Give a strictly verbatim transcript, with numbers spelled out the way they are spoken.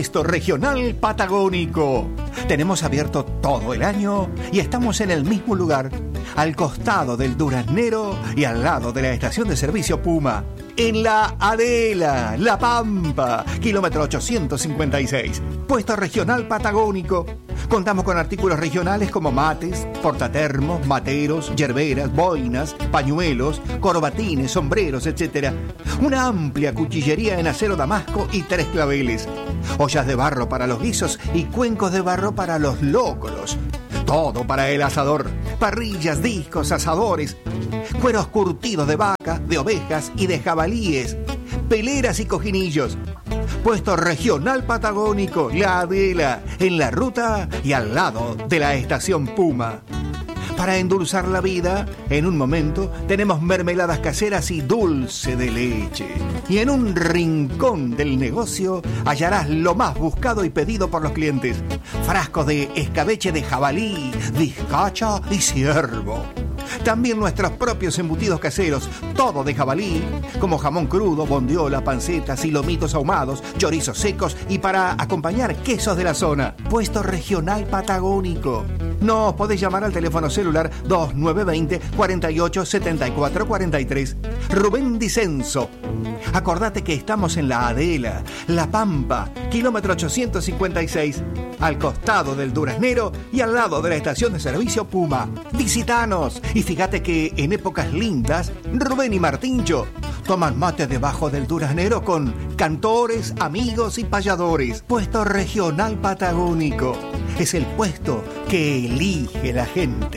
Puesto Regional Patagónico. Tenemos abierto todo el año y estamos en el mismo lugar, al costado del Duraznero y al lado de la estación de servicio Puma. En la Adela, La Pampa, kilómetro ochocientos cincuenta y seis. Puesto Regional Patagónico. Contamos con artículos regionales como mates, portatermos, materos, yerberas, boinas, pañuelos, corbatines, sombreros, etcétera. Una amplia cuchillería en acero damasco y tres claveles. Ollas de barro para los guisos y cuencos de barro para los lócolos. Todo para el asador. Parrillas, discos, asadores. Cueros curtidos de vaca, de ovejas y de jabalíes. Peleras y cojinillos. Puesto Regional Patagónico, La Adela, en la ruta y al lado de la estación Puma. Para endulzar la vida, en un momento tenemos mermeladas caseras y dulce de leche. Y en un rincón del negocio hallarás lo más buscado y pedido por los clientes. Frascos de escabeche de jabalí, vizcacha y ciervo. También nuestros propios embutidos caseros, todo de jabalí, como jamón crudo, bondiola, pancetas y lomitos ahumados, chorizos secos y para acompañar quesos de la zona. Puesto Regional Patagónico. Nos podés llamar al teléfono celular dos nueve dos cero, cuatro ocho siete cuatro cuatro tres. Rubén Dicenzo. Acordate que estamos en la Adela, La Pampa, kilómetro ochocientos cincuenta y seis, al costado del Duraznero y al lado de la estación de servicio Puma. Visítanos y fíjate que en épocas lindas, Rubén y Martincho toman mate debajo del Duraznero con cantores, amigos y payadores. Puesto Regional Patagónico. Es el puesto que elige la gente.